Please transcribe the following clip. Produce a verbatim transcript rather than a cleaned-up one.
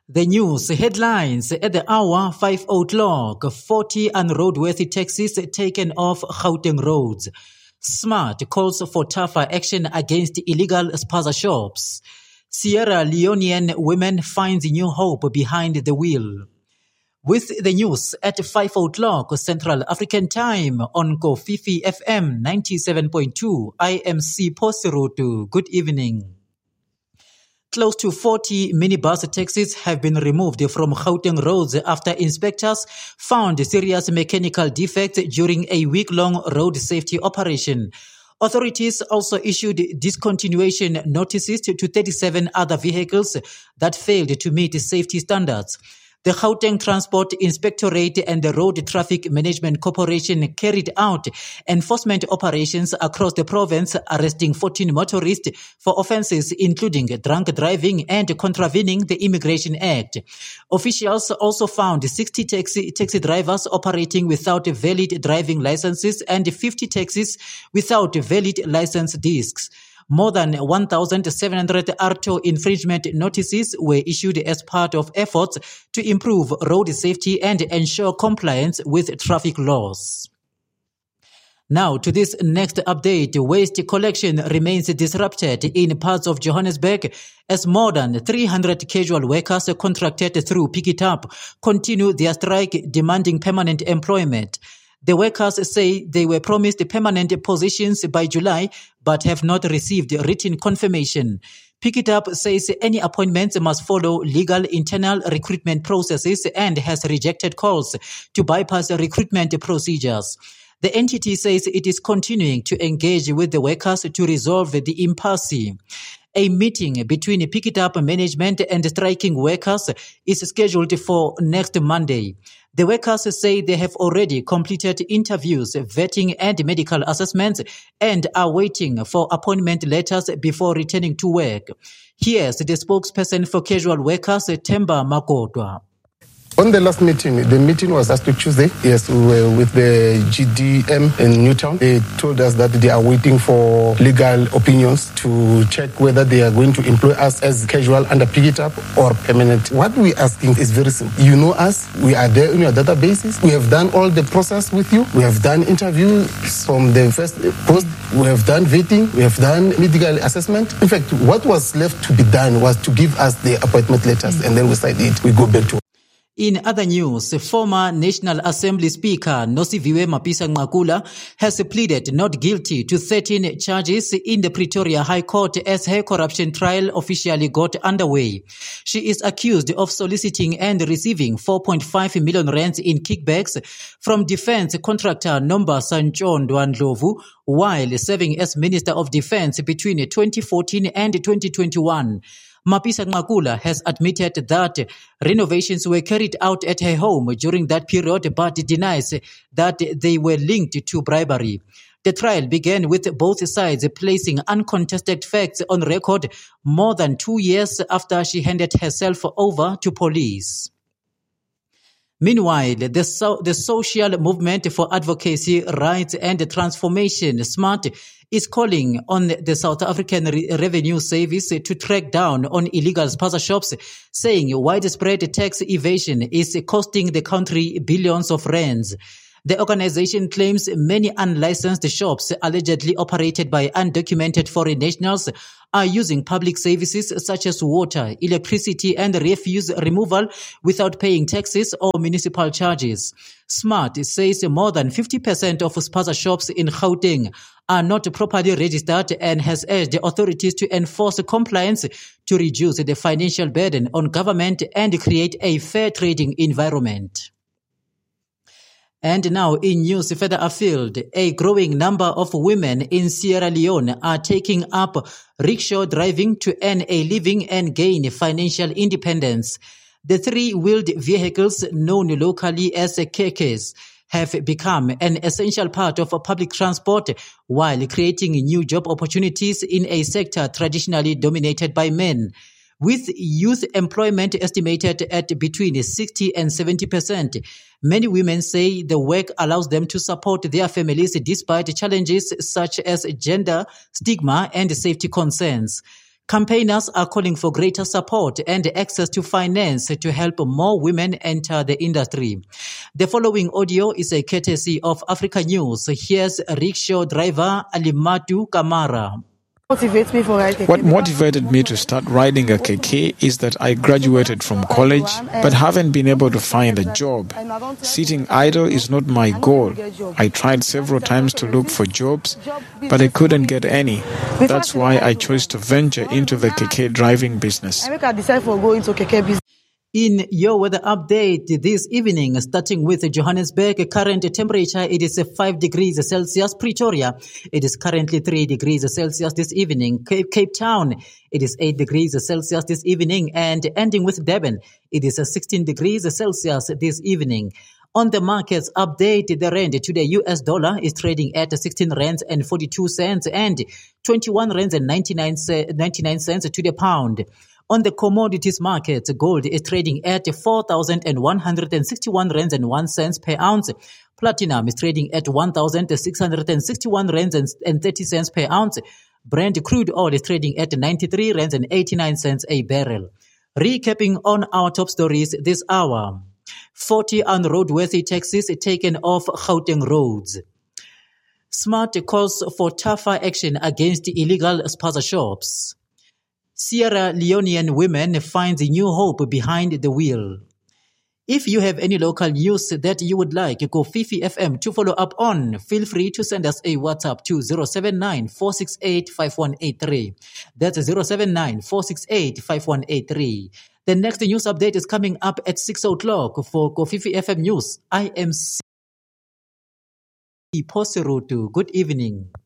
The news headlines at the hour five o'clock. forty unroadworthy taxis taken off Gauteng roads. SMART calls for tougher action against illegal spaza shops. Sierra Leonean women finds new hope behind the wheel. With the news at five o'clock Central African Time on Kofifi F M ninety-seven point two, I am C. Posirutu. Good evening. Close to forty minibus taxis have been removed from Gauteng roads after inspectors found serious mechanical defects during a week-long road safety operation. Authorities also issued discontinuation notices to thirty-seven other vehicles that failed to meet safety standards. The Gauteng Transport Inspectorate and the Road Traffic Management Corporation carried out enforcement operations across the province, arresting fourteen motorists for offences including drunk driving and contravening the Immigration Act. Officials also found sixty taxi, taxi drivers operating without valid driving licenses and fifty taxis without valid license discs. More than one thousand seven hundred A R T O infringement notices were issued as part of efforts to improve road safety and ensure compliance with traffic laws. Now to this next update. Waste collection remains disrupted in parts of Johannesburg as more than three hundred casual workers contracted through Pick It Up continue their strike demanding permanent employment. The workers say they were promised permanent positions by July but have not received written confirmation. Pick It Up says any appointments must follow legal internal recruitment processes and has rejected calls to bypass recruitment procedures. The entity says it is continuing to engage with the workers to resolve the impasse. A meeting between Pick It Up management and striking workers is scheduled for next Monday. The workers say they have already completed interviews, vetting and medical assessments and are waiting for appointment letters before returning to work. Here's the spokesperson for casual workers, Themba Makotwa. On the last meeting, the meeting was last week Tuesday. Yes, we were with the G D M in Newtown. They told us that they are waiting for legal opinions to check whether they are going to employ us as casual under Pick It Up or permanent. What we are asking is very simple. You know us. We are there in your databases. We have done all the process with you. We have done interviews from the first post. We have done vetting. We have done medical assessment. In fact, what was left to be done was to give us the appointment letters, and then we said it. We go back to. In other news, former National Assembly Speaker Nosiviwe Mapisa-Nqakula has pleaded not guilty to thirteen charges in the Pretoria High Court as her corruption trial officially got underway. She is accused of soliciting and receiving four point five million rands in kickbacks from defense contractor Nombasa Ntshondwa Ndlovu while serving as Minister of Defense between twenty fourteen and twenty twenty-one. Mapisa-Nqakula has admitted that renovations were carried out at her home during that period but denies that they were linked to bribery. The trial began with both sides placing uncontested facts on record more than two years after she handed herself over to police. Meanwhile, the, so, the Social Movement for Advocacy, Rights and Transformation, SMART, is calling on the South African Re- Revenue Service to track down on illegal spaza shops, saying widespread tax evasion is costing the country billions of rands. The organization claims many unlicensed shops allegedly operated by undocumented foreign nationals are using public services such as water, electricity and refuse removal without paying taxes or municipal charges. SMART says more than fifty percent of spaza shops in Gauteng are not properly registered and has urged the authorities to enforce compliance to reduce the financial burden on government and create a fair trading environment. And now in news further afield, a growing number of women in Sierra Leone are taking up rickshaw driving to earn a living and gain financial independence. The three-wheeled vehicles known locally as kekes have become an essential part of public transport while creating new job opportunities in a sector traditionally dominated by men. With youth employment estimated at between sixty and seventy percent, many women say the work allows them to support their families despite challenges such as gender, stigma, and safety concerns. Campaigners are calling for greater support and access to finance to help more women enter the industry. The following audio is a courtesy of Africa News. Here's rickshaw driver Alimatu Kamara. What motivated me to start riding a K K is that I graduated from college but haven't been able to find a job. Sitting idle is not my goal. I tried several times to look for jobs, but I couldn't get any. That's why I chose to venture into the K K driving business. In your weather update this evening, starting with Johannesburg, current temperature, it is five degrees Celsius. Pretoria, it is currently three degrees Celsius this evening. Cape, Cape Town, it is eight degrees Celsius this evening. And ending with Durban, it is sixteen degrees Celsius this evening. On the markets update, the rand to the U S dollar is trading at sixteen rands and forty-two cents and twenty-one rands and ninety-nine cents to the pound. On the commodities market, gold is trading at four thousand one hundred sixty-one rands and one cent per ounce. Platinum is trading at one thousand six hundred sixty-one rands and thirty cents per ounce. Brent crude oil is trading at ninety-three rands and eighty-nine cents a barrel. Recapping on our top stories this hour. forty unroadworthy taxis taken off Gauteng roads. Smart calls for tougher action against illegal spaza shops. Sierra Leonean women find new hope behind the wheel. If you have any local news that you would like Kofifi F M to follow up on, feel free to send us a WhatsApp to zero seven nine, four six eight, five one eight three. That's zero seven nine, four six eight, five one eight three. The next news update is coming up at six o'clock for Kofifi F M News. I am C. Posirutu. Good evening.